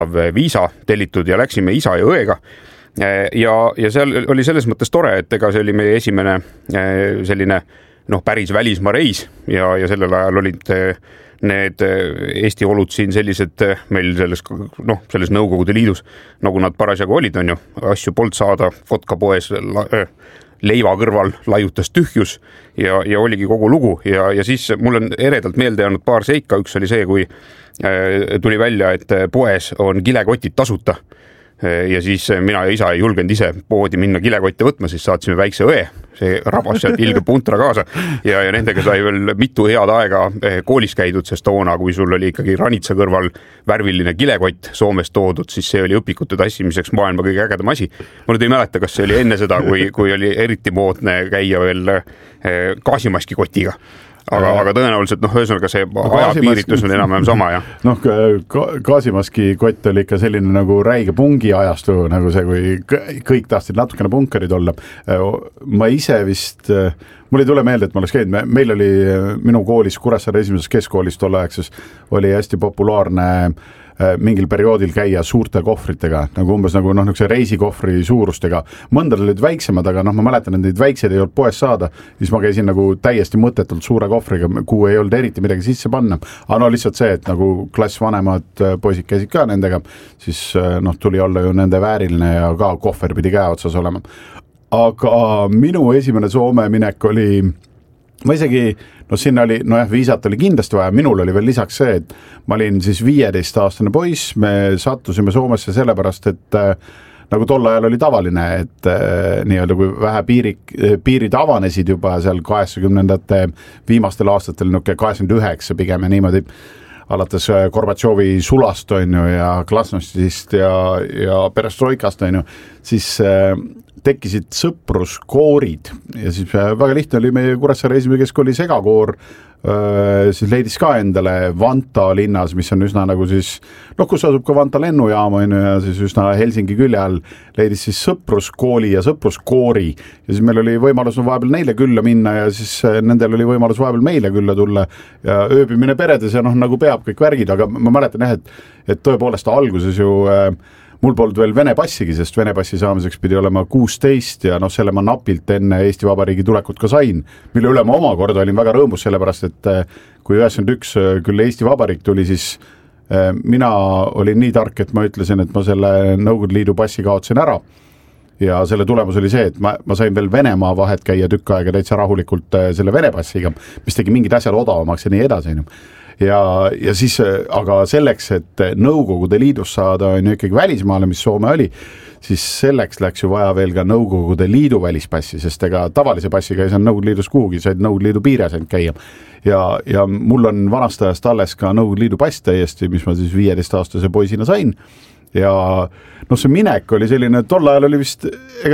viisa tellitud ja läksime isa ja õega. Ja seal oli selles mõttes tore, et ega see oli meie esimene selline päris välismaa reis ja sellel ajal olid need Eesti olud siin sellised meil selles Nõukogude Liidus, nagu nad parasjagu olid, on ju, asju polnud saada, vodka poes leiva kõrval laiutas tühjus ja oligi kogu lugu ja siis mul on eredalt meelde jäänud paar seika, üks oli see, kui tuli välja, et poes on kilekotid tasuta ja siis mina ja isa ei julgenud ise poodi minna kilekotte võtma, siis saatsime väikse õe, see rabas sealt ilge puntra kaasa ja nendega sai veel mitu head aega koolis käidud, sest toona, kui sul oli ikkagi ranitsa kõrval värviline kilekott Soomest toodud, siis see oli õpikute tassimiseks maailma kõige ägedam asi. Ma nüüd ei mäleta, kas see oli enne seda, kui oli eriti moodne käia veel gaasimaski kotiga. Aga tõenäoliselt, ühesõnaga see ajapiiritus on enam-vähem sama, jah. Gaasimaski kott oli ikka selline nagu räige pungi ajastu, nagu see, kui kõik tahtsid natukene punkerid olla. Ma ise vist, mul ei tule meelde, et ma oleks käinud, meil oli minu koolis, Kuressaare esimeses keskkoolis tolleaegses, oli hästi populaarne mingil perioodil käia suurte kohvritega, nagu umbes nagu reisikohvri suurustega. Mõndad olid väiksemad, aga ma mäletan, et neid väikseid ei olnud poes saada, siis ma käisin nagu täiesti mõttetult suure kohvriga, kuhu ei olnud eriti midagi sisse panna. Aga lihtsalt see, et nagu klass vanemad poisid käisid ka nendega, siis tuli olla ju nende vääriline ja ka kohver pidi käe otsas olema. Aga minu esimene Soome minek oli, ma isegi, sinna oli, viisat oli kindlasti vaja, minul oli veel lisaks see, et ma olin siis 15-aastane poiss, me sattusime Soomesse sellepärast, et nagu tol ajal oli tavaline, et nii-öelda kui vähe piirid avanesid juba seal 80-ndate viimastel aastatel, 89 pigem ja niimoodi, alates Gorbatšovi sulast on ju ja glasnostist ja perestroikast on ju, siis tekkisid sõpruskoorid ja siis väga lihtne oli meie Kuressaare esimene keskooli segakoor, siis leidis ka endale Vanta linnas, mis on üsna nagu siis, kus asub ka Vanta lennujaam on ja siis üsna Helsingi külje all leidis siis sõpruskooli ja sõpruskoori ja siis meil oli võimalus vahepeal neile külla minna ja siis nendel oli võimalus vahepeal meile külla tulla ja ööbimine peredes ja nagu peab kõik värgid, aga ma mäletan jah, et tõepoolest alguses ju mul polnud veel Vene passigi, sest Vene passi saamiseks pidi olema 16 ja selle ma napilt enne Eesti Vabariigi tulekut ka sain, mille üle ma omakorda olin väga rõõmus, sellepärast et kui 91 küll Eesti Vabariik tuli, siis mina olin nii tark, et ma ütlesin, et ma selle Nõukogude Liidu passi kaotsin ära ja selle tulemus oli see, et ma sain veel Venemaa vahet käia tükk aega täitsa rahulikult selle Vene passiga, mis tegi mingid asjad odavamaks ja nii edasi. Ja siis, aga selleks, et Nõukogude Liidus saada on ju ikkagi välismaale, mis Soome oli, siis selleks läks ju vaja veel ka Nõukogude Liidu välispassi, sest ega tavalise passiga ei saanud Nõukogude Liidus kuhugi, said Nõukogude Liidu piires ainult käia. Ja mul on vanast ajast alles ka Nõukogude Liidu pass täiesti, mis ma siis 15-aastase poisina sain. Ja see minek oli selline, tol ajal oli vist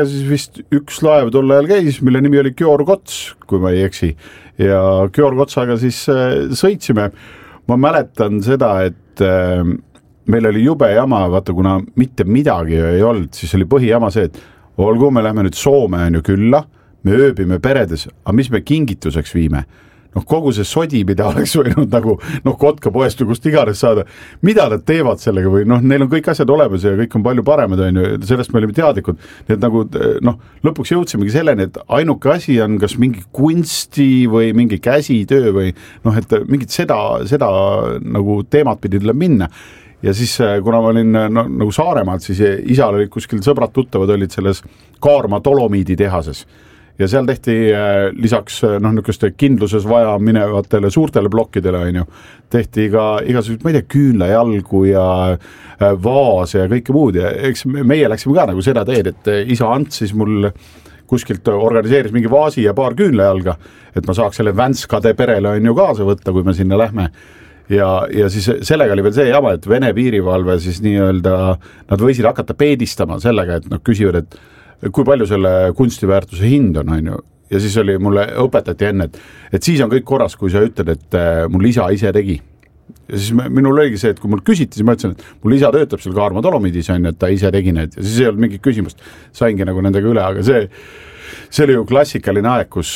üks laev tol ajal käis, mille nimi oli Georgots, kui ma ei eksi. Ja Georgotsaga siis sõitsime. Ma mäletan seda, et meil oli jube jama, vaata kuna mitte midagi ei olnud, siis oli põhijama see, et olgu, me lähme nüüd Soome on ju külla, me ööbime peredes, aga mis me kingituseks viime? Kogu see sodi, mida oleks võinud nagu kotka poest või kust iganes saada, mida nad teevad sellega või neil on kõik asjad olemas ja kõik on palju paremad on ju, sellest me olime teadlikud, nii et nagu lõpuks jõudsimegi selleni, et ainuke asi on kas mingi kunsti või mingi käsitöö või et mingit seda nagu teemat pidi tuleb minna ja siis kuna ma olin nagu Saaremaalt, siis isal olid kuskil sõbrad tuttavad olid selles Kaarma Dolomiidi tehases ja seal tehti lisaks niisuguste kindluses vaja minevatele suurtele plokkidele on ju, tehti ka igasugused, ma ei tea, küünlajalgu ja vaase ja kõike muud ja eks meie läksime ka nagu seda teed, et isa Ants siis mul kuskilt organiseeris mingi vaasi ja paar küünlajalga, et ma saaks selle Vänskade perele on ju kaasa võtta, kui me sinna lähme. Ja siis sellega oli veel see jama, et Vene piirivalve siis nii-öelda, nad võisid hakata peedistama sellega, et küsivad, et kui palju selle kunstiväärtuse hind on ju. Ja siis oli mulle õpetati enne, et siis on kõik korras, kui sa ütled, et mul isa ise tegi. Ja siis minul oligi see, et kui mul küsiti, siis ma ütlesin, et mul isa töötab seal Kaarma Dolomiidis on, et ta ise tegi need ja siis ei olnud mingit küsimust, saingi nagu nendega üle, aga see oli ju klassikaline aeg, kus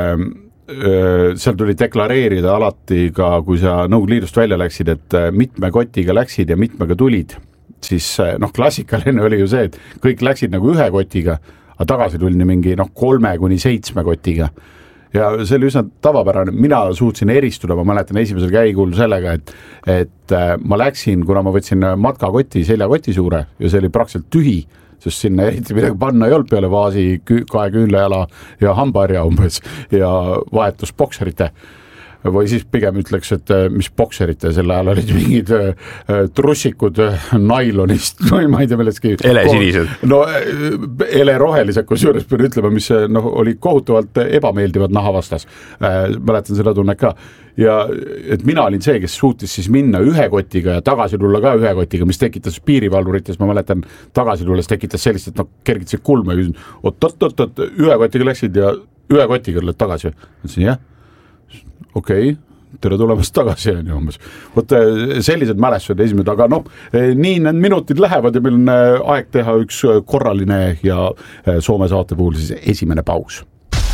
seal tuli deklareerida alati ka, kui sa Nõukogude Liidust välja läksid, et mitme kotiga läksid ja mitmega tulid. siis klassikaline oli ju see, et kõik läksid nagu ühe kotiga, aga tagasi tuldi mingi 3-7 kotiga. Ja see oli üsna tavapärane, mina suutsin eristuda, ma mäletan esimesel käigul sellega, et ma läksin, kuna ma võtsin matkakoti, seljakoti suure ja see oli praktiliselt tühi, sest sinna eriti midagi panna ei olnud peale vaasi, 2 küünlajala ja hambaharja umbes ja vahetus bokserite. Või siis pigem ütleks, et mis bokserite, selle ajal olid mingid trussikud nailonist, ma ei tea millestki. Elesinised. No elerohelised, kus juures pean ütlema, mis oli kohutavalt ebameeldivad naha vastas. Mäletan seda tunnet ka. Ja et mina olin see, kes suutis siis minna ühe kotiga ja tagasi tulla ka ühe kotiga, mis tekitas piirivalvurites, ma mäletan tagasi tulles tekitas sellist, et kergitasid kulma ja küsin, oot, ühe kotiga läksid ja ühe kotiga oled tagasi. Mõtlesin, jah. Okei, tere tulemast tagasi on ju umbes. Võtta sellised mälestused esimesed, aga nii need minutid lähevad ja meil on aeg teha üks korraline ja Soome saate puhul siis esimene paus.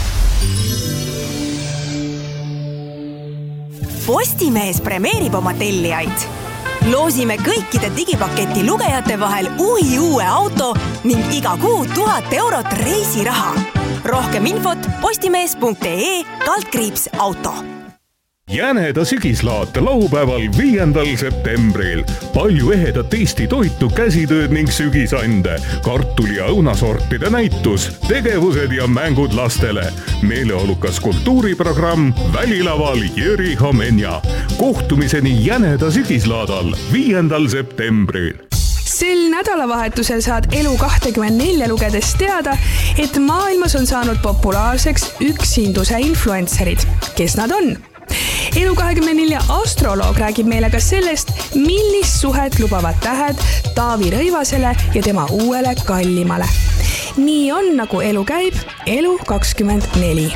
Postimees premeerib oma tellijaid. Loosime kõikide digipaketi lugejate vahel uue auto ning iga kuu 1000 eurot reisiraha. Rohkem infot postimees.ee/auto. Jäneda sügislaate laupäeval 5. septembril. Palju ehedat Eesti toitu, käsitööd ning sügisande, kartuli- ja õunasortide näitus, tegevused ja mängud lastele. Meeleolukas kultuuriprogramm Välilaval Jüri Homenja. Kohtumiseni Jäneda sügislaadal 5. septembril. Sel nädalavahetusel saad Elu24 lugedes teada, et maailmas on saanud populaarseks üksinduse influencerid. Kes nad on? Elu24 astroloog räägib meile ka sellest, millist suhet lubavad tähed Taavi Rõivasele ja tema uuele kallimale. Nii on, nagu elu käib, Elu24.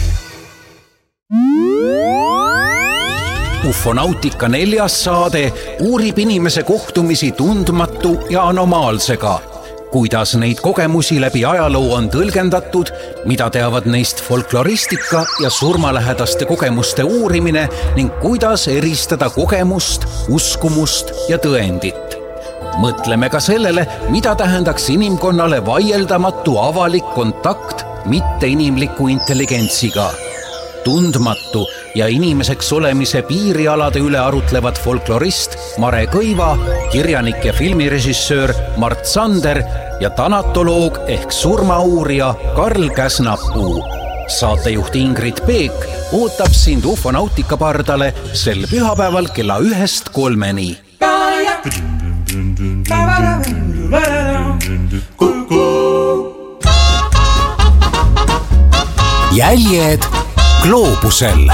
Ufonautika 4. saade uurib inimese kohtumisi tundmatu ja anomaalsega. Kuidas neid kogemusi läbi ajaloo on tõlgendatud, mida teavad neist folkloristika ja surmalähedaste kogemuste uurimine ning kuidas eristada kogemust, uskumust ja tõendit. Mõtleme ka sellele, mida tähendaks inimkonnale vaieldamatu avalik kontakt mitteinimliku intelligentsiga. Tundmatu ja inimeseks olemise piirialade üle arutlevad folklorist Mare Kõiva, kirjanik ja filmirežissöör Mart Sander ja tanatoloog ehk surmauurija Karl Käsnapuu. Saatejuht Ingrid Peek ootab sind Ufonautika pardale sel pühapäeval kella 1-3. Jäljed gloobusel.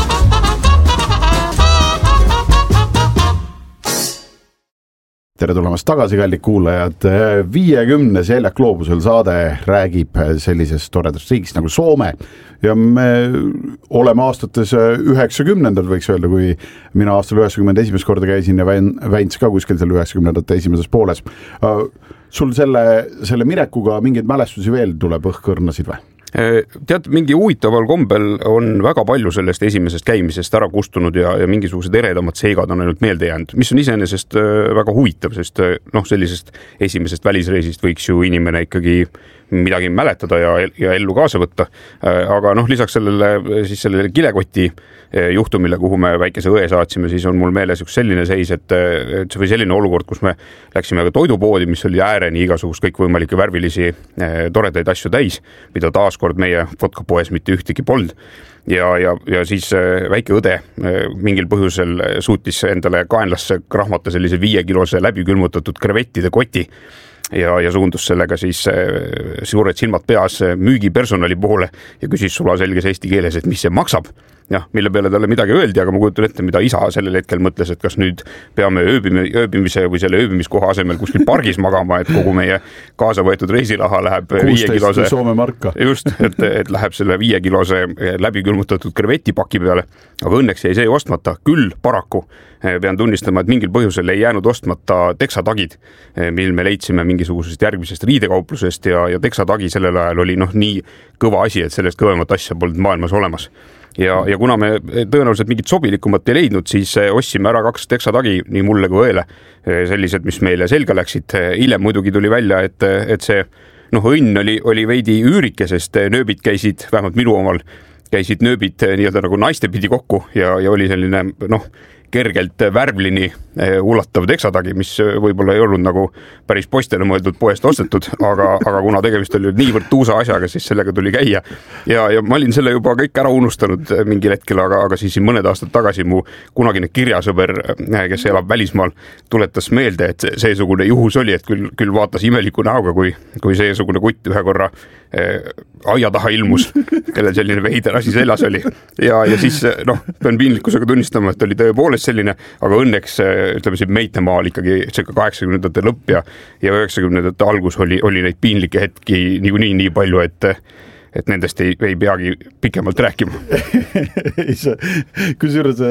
Tere tulemast tagasi, kallid kuulajad. 50. Jäljed gloobusel saade räägib sellisest toredast riigist nagu Soome ja me oleme aastates 90-ndad, võiks öelda, kui mina aastal 90 esimest korda käisin ja Väints ka kuskil seal 90-ndate esimeses pooles. Sul selle minekuga mingeid mälestusi veel tuleb õhkõrnasid või? Tead, mingi huvitaval kombel on väga palju sellest esimesest käimisest ära kustunud ja mingisugused eredamad seigad on ainult meelde jäänud, mis on iseenesest väga huvitav, sest sellisest esimesest välisreisist võiks ju inimene ikkagi midagi mäletada ja ellu kaasa võtta. Aga lisaks sellele kilekoti juhtumile, kuhu me väikese õe saatsime, siis on mul meeles üks selline seis, et see või selline olukord, kus me läksime ka toidupoodi, mis oli ääreni igasugust kõikvõimalikke värvilisi toredaid asju täis, mida taaskord meie vodkapoes mitte ühtegi polnud. Ja siis väike õde mingil põhjusel suutis endale kaenlasse krahmata sellise 5-kilose läbikülmutatud krevettide koti ja suundus sellega siis suured silmad peas müügipersonali poole ja küsis sulaselges eesti keeles, et mis see maksab. Mille peale talle midagi öeldi, aga ma kujutan ette, mida isa sellel hetkel mõtles, et kas nüüd peame ööbimise või selle ööbimiskoha asemel kuskil pargis magama, et kogu meie kaasa võetud reisilaha läheb 5-kilose Soome marka. Just, et läheb selle 5-kilose läbikülmutatud krevetipaki peale, aga õnneks jäi see ostmata. Küll paraku pean tunnistama, et mingil põhjusel ei jäänud ostmata teksatagid, mil me leidsime mingisugusest järgmisest riidekauplusest ja teksatagi sellel ajal oli nii kõva asi, et sellest kõvemat asja polnud maailmas olemas. ja kuna me tõenäoliselt mingit sobilikumat ei leidnud, siis ostsime ära 2 teksatagi nii mulle kui õele, sellised, mis meile selga läksid. Hiljem muidugi tuli välja, et see õnn oli veidi üürike, sest nööbid käisid, vähemalt minu omal, käisid nööbid nii-öelda nagu naiste pidi kokku ja oli selline kergelt värvlini ulatav teksatagi, mis võib-olla ei olnud nagu päris poistele mõeldud poest ostetud, aga kuna tegemist oli niivõrd tuusa asjaga, siis sellega tuli käia. Ja ma olin selle juba kõik ära unustanud mingil hetkel, aga siis mõned aastad tagasi mu kunagine kirjasõber, kes elab välismaal, tuletas meelde, et seesugune juhus oli, et küll vaatas imeliku näoga, kui seesugune kutt ühe korra aia taha ilmus, kellel selline veider asi seljas oli. Ja siis pean piinlikkusega tunnistama, et oli tõepoolest selline, aga õnneks ütleme siin Meitemaal ikkagi circa 80ndate lõpp ja 90ndate algus oli neid piinlikke hetki nii palju, et nendest ei peagi pikemalt rääkima. Kusjuures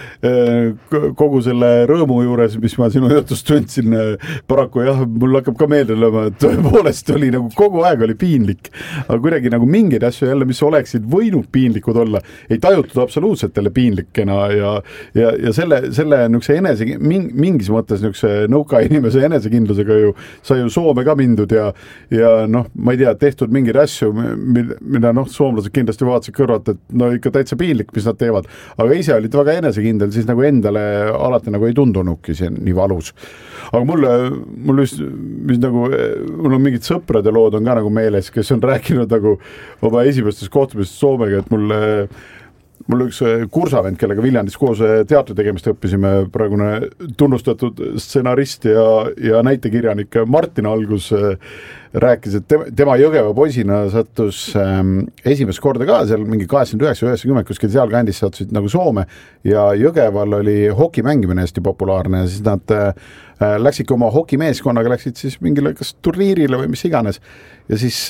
kogu selle rõõmu juures, mis ma sinu jutust tundsin, paraku jah, mul hakkab ka meelde olema, et tõepoolest oli nagu kogu aeg oli piinlik, aga kuidagi nagu mingeid asju jälle, mis oleksid võinud piinlikud olla, ei tajutud absoluutselt jälle piinlikena ja selle mingis mõttes nõuka inimese enesekindlusega sai ju Soome ka mindud ja ma ei tea, tehtud mingeid asju, mida soomlased kindlasti vaatasid kõrvalt, et ikka täitsa piinlik, mis nad teevad, aga ise olid väga enesekindel, siis nagu endale alati nagu ei tundunudki see nii valus. Aga mul on mingid sõprade lood on ka nagu meeles, kes on rääkinud nagu oma esimestes kohtumistest Soomega, et mul üks kursavend, kellega Viljandis koos teatri tegemist õppisime, praegune tunnustatud stsenarist ja näitekirjanik Martin Algus rääkis, et tema Jõgeva poisina sattus esimest korda ka seal mingi 89-90, kuskil seal kandis sattusid nagu Soome ja Jõgeval oli hoki mängimine hästi populaarne ja siis nad läksidki oma hokimeeskonnaga, läksid siis mingile kas turniirile või mis iganes ja siis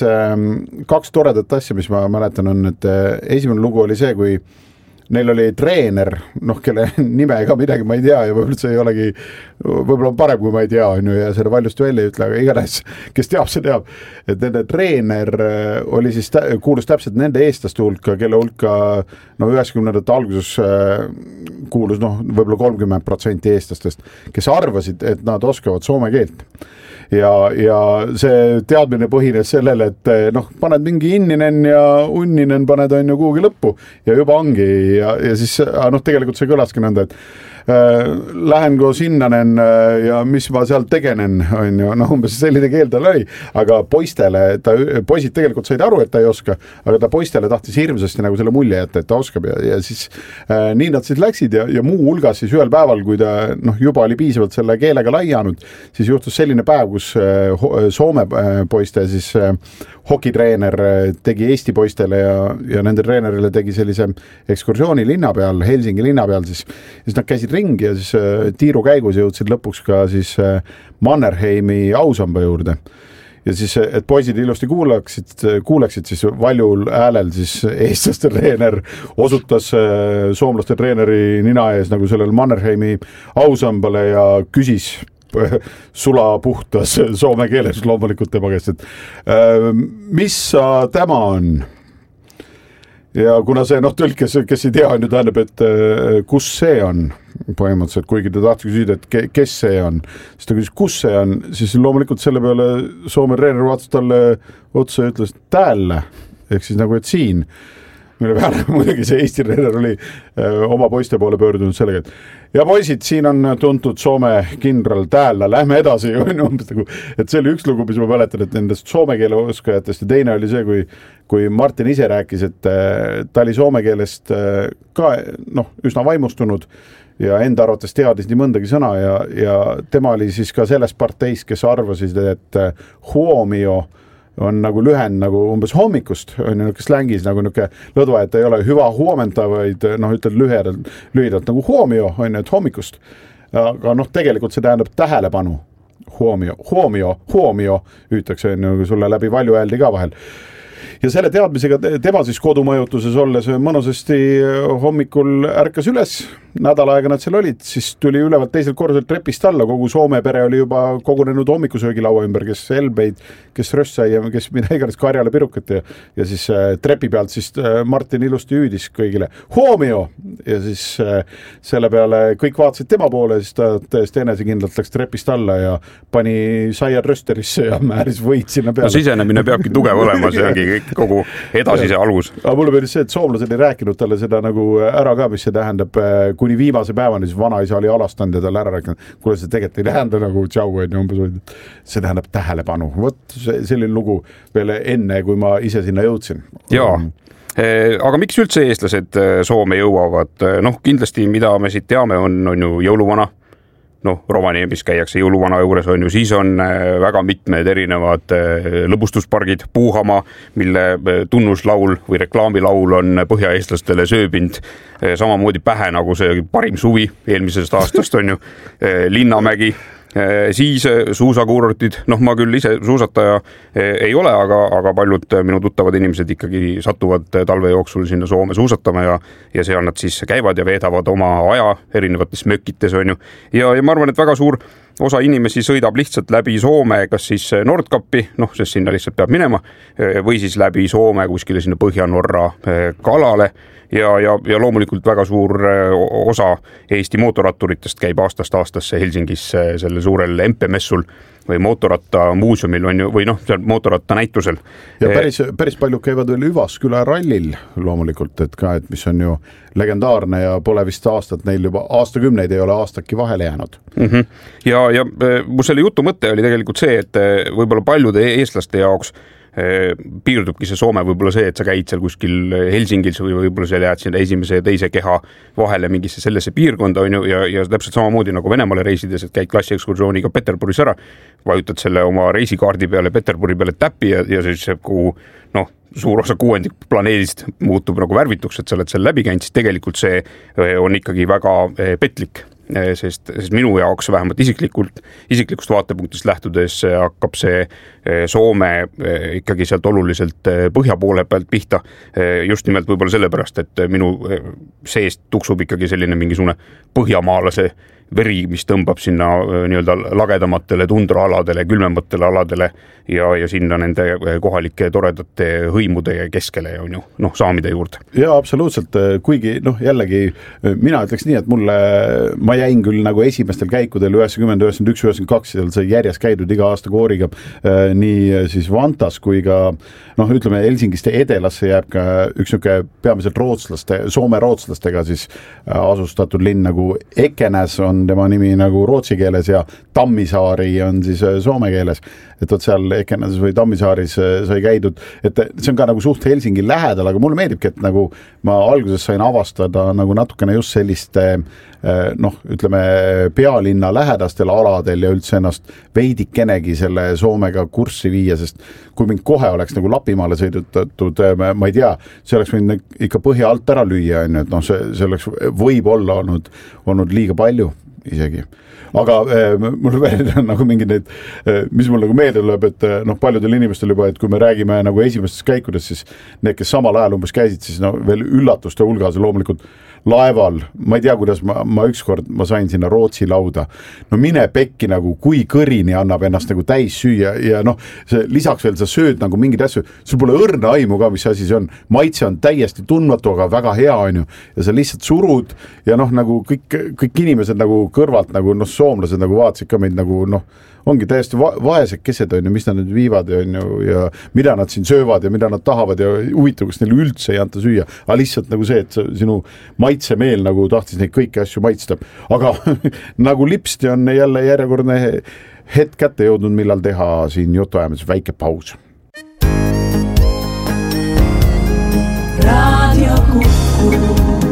2 toredat asja, mis ma mäletan on, et esimene lugu oli see, kui neil oli treener, kelle nime ega midagi ma ei tea ja võib-olla see ei olegi, võib-olla on parem, kui ma ei tea, ja selle valjusti välja ei ütle, aga iganes, kes teab, see teab, et nende treener oli siis, kuulus täpselt nende eestlaste hulka, kelle hulka 90ndate alguses kuulus võib-olla 30% eestlastest, kes arvasid, et nad oskavad soome keelt. Ja see teadmine põhines sellele, et paned mingi inninen ja unninen paned on ju kuhugi lõppu ja juba ongi ja siis tegelikult see kõlaski nõnda, et lähen koos innanen ja mis ma seal tegenen, on ju, umbes selline keel tal oli, aga poisid tegelikult said aru, et ta ei oska, aga ta poistele tahtis hirmsasti nagu selle mulje jätta, et ta oskab ja siis nii nad siis läksid ja muu hulgas siis ühel päeval, kui ta juba oli piisavalt selle keelega laianud, siis juhtus selline päev, kus Soome poiste siis hokitreener tegi Eesti poistele ja nende treenerile tegi sellise ekskursiooni linna peal, Helsingi linna peal, siis nad käisid ringi ja siis tiiru käigus jõudsid lõpuks ka siis Mannerheimi ausamba juurde. Ja siis, et poisid ilusti kuuleksid siis valjul häälel siis eestlaste treener osutas soomlaste treeneri nina ees nagu sellel Mannerheimi ausambale ja küsis sulapuhtas soome keeles loomulikult tema käest, et mis tema on? Ja kuna see tõlkes, kes ei tea, on ju tähendab, et kus see on põhimõtteliselt, kuigi ta tahtis küsida, et kes see on, siis ta küsis, kus see on, siis loomulikult selle peale Soome treener vaatas talle otsa ja ütles täällä, ehk siis nagu, et siin. Mille peale muidugi see Eesti treener oli oma poiste poole pöördunud sellega, et ja poisid, siin on tuntud Soome kindral täällä, lähme edasi, et see oli üks lugu, mis ma mäletan, et nendest soome keele oskajatest ja teine oli see, kui Martin ise rääkis, et ta oli soome keelest ka üsna vaimustunud ja enda arvates teadis nii mõndagi sõna ja tema oli siis ka selles parteis, kes arvasid, et huomio on nagu lühend nagu umbes hommikust, on ju slängis nagu lõdva, et ei ole hüva huomenta, vaid ütled lühidalt nagu huomio, on ju, et hommikust. Aga tegelikult see tähendab tähelepanu. Huomio hüütakse sulle läbi valju hääldi ka vahel. Ja selle teadmisega tema siis kodumõjutuses olles mõnusasti hommikul ärkas üles nädal aega nad seal olid, siis tuli ülevalt teiselt korruselt trepist alla, kogu Soome pere oli juba kogunenud hommikusöögilaua ümber, kes helbeid, kes röst sai ja kes mida iganes karjale pirukat ja siis trepi pealt siis Martin ilusti hüüdis kõigile Hoomio ja siis selle peale kõik vaatasid tema poole ja siis ta täiesti enesekindlalt läks trepist alla ja pani saiad rösterisse ja määris võid sinna peale. No sisenemine peabki tugev olema, see ongi kõik kogu edasise alus. Aga mulle peab see, et soomlased ei rääkinud talle seda nagu ära ka, mis see tähendab kuni viimase päevani, siis vanaisa oli alastanud ja talle ära rääkinud, kuule see tegelikult ei tähenda nagu tšau, umbes, see tähendab tähelepanu. Vot selline lugu veel enne, kui ma ise sinna jõudsin. Jaa, aga miks üldse eestlased Soome jõuavad? Noh, kindlasti mida me siit teame on ju jõuluvana. Rovaniemis käiakse jõuluvana juures on ju, siis on väga mitmed erinevad lõbustuspargid, Puuhama, mille tunnuslaul või reklaamilaul on põhjaeestlastele sööbind samamoodi pähe nagu see parim suvi eelmisest aastast on ju, Linnamägi, siis suusakuurortid, ma küll ise suusataja ei ole, aga paljud minu tuttavad inimesed ikkagi satuvad talve jooksul sinna Soome suusatama ja seal nad siis käivad ja veedavad oma aja erinevates mökites on ju. Ja ma arvan, et väga suur osa inimesi sõidab lihtsalt läbi Soome, kas siis Nordkapi, sest sinna lihtsalt peab minema, või siis läbi Soome kuskile sinna Põhja-Norra kalale. Ja loomulikult väga suur osa Eesti mootorratturitest käib aastast aastasse Helsingis selle suurel MP-messul või mootorratta muuseumil on ju, või seal mootorratta näitusel. Ja päris palju käivad veel Üvasküla rallil loomulikult, et mis on ju legendaarne ja pole vist aastat neil juba aastakümneid ei ole aastaki vahele jäänud. Ja mu selle jutu mõte oli tegelikult see, et võib-olla paljude eestlaste jaoks piirdubki see Soome võib-olla see, et sa käid seal kuskil Helsingis või võib-olla seal jääd sinna esimese ja teise keha vahele mingisse sellesse piirkonda on ju ja täpselt samamoodi nagu Venemaale reisides, et käid klassiekskursiooniga Peterburis ära, vajutad selle oma reisikaardi peale Peterburi peale täppi ja siis kuhu suur osa kuuendik planeedist muutub nagu värvituks, et sa oled seal läbi käinud, siis tegelikult see on ikkagi väga petlik. Sest minu jaoks vähemalt isiklikust vaatepunktist lähtudes hakkab see Soome ikkagi sealt oluliselt põhja poole pealt pihta. Just nimelt võib-olla sellepärast, et minu seest tuksub ikkagi selline mingisugune põhjamaalase veri, mis tõmbab sinna nii-öelda lagedamatele tundraaladele, külmematele aladele ja sinna nende kohalike toredate hõimude keskele on ju, saamide juurde. Ja absoluutselt, kuigi jällegi mina ütleks nii, et ma jäin küll nagu esimestel käikudel 90, 91, 92, seal sai järjest käidud iga aasta kooriga nii siis Vantas kui ka ütleme Helsingist Edelasse jääb ka üks peamiselt Soome rootslastega siis asustatud linn nagu Ekenäs on tema nimi nagu rootsi keeles ja Tammisaari on siis soome keeles, et seal Ekenäs või Tammisaaris sai käidud, et see on ka nagu suht Helsingi lähedal, aga mulle meeldibki, et nagu ma alguses sain avastada nagu natukene just selliste ütleme pealinna lähedastel aladel ja üldse ennast veidikenegi selle Soomega kurssi viia, sest kui mind kohe oleks nagu Lapimaale sõidutatud, ma ei tea, see oleks võinud ikka põhja alt ära lüüa, et see oleks võib-olla olnud liiga palju isegi. Aga mul veel nagu mingid need, mis mul nagu meelde tuleb, et paljudel inimestel juba, et kui me räägime nagu esimestest käikudest, siis need, kes samal ajal umbes käisid, siis veel üllatuste hulgas loomulikult laeval, ma ei tea, kuidas ma ükskord sain sinna Rootsi lauda. Mine pekki nagu, kui kõrini annab ennast nagu täis süüa ja lisaks veel sa sööd nagu mingid asju, sul pole õrna aimu ka, mis asi see on. Maitse on täiesti tundmatu, aga väga hea on ju. Ja sa lihtsalt surud ja nagu kõik inimesed nagu kõrvalt nagu soomlased nagu vaatasid ka meid nagu ongi täiesti vaesed kesed on ju, mis nad nüüd viivad on ju ja mida nad siin söövad ja mida nad tahavad ja huvitav, kas neile üldse ei anta süüa, aga lihtsalt nagu see, et sinu maitsemeel nagu tahtis neid kõiki asju maitsta. Aga nagu lipsti on jälle järjekordne hetk kätte jõudnud, millal teha siin jutuajamises väike paus. Radio Kuku.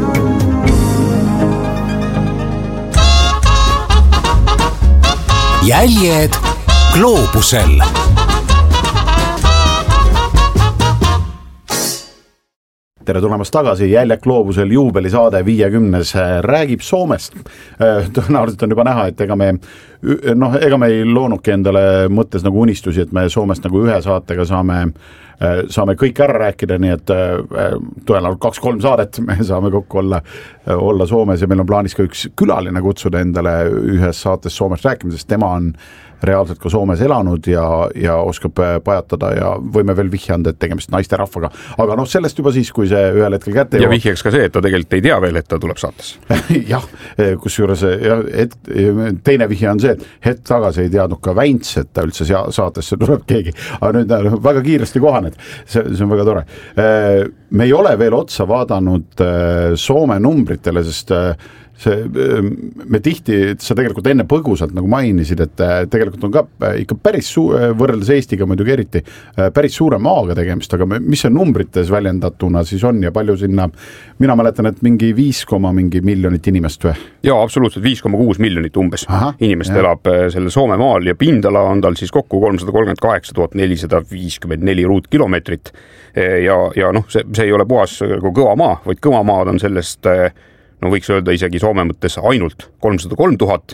Jäljed gloobusel. tere tulemast tagasi, Jäljak Gloobusel juubelisaade 50. räägib Soomest. Tõenäoliselt on juba näha, et ega me ei loonudki endale mõttes nagu unistusi, et me Soomest nagu ühe saatega saame kõik ära rääkida, nii et tõenäoliselt 2-3 saadet me saame kokku olla Soomes ja meil on plaanis ka üks külaline kutsuda endale ühes saates Soomest rääkimisest, tema on reaalselt ka Soomes elanud ja oskab pajatada ja võime veel vihjanda, et tegemist naiste rahvaga. Aga sellest juba siis, kui see ühel hetkel kätte ja vihjaks ka see, et ta tegelikult ei tea veel, et ta tuleb saates. jah, kusjuures teine vihje on see, et hetk tagasi ei teadnud ka Väints, et ta üldse saatesse tuleb keegi. Aga nüüd väga kiiresti kohaned. See on väga tore. Me ei ole veel otsa vaadanud Soome numbritele, sest me tihti, sa tegelikult enne põgusalt nagu mainisid, et tegelikult on ka ikka päris võrreldes Eestiga muidugi eriti päris suure maaga tegemist, aga mis see numbrites väljendatuna siis on ja palju sinna, mina mäletan, et mingi 5 miljonit inimest või? Jaa, absoluutselt 5,6 miljonit umbes inimest elab selle Soome maal ja pindala on tal siis kokku 338 454 ruutkilomeetrit ja see ei ole puhas kõva maa, vaid kõva maad on sellest võiks öelda isegi Soome mõttes ainult 303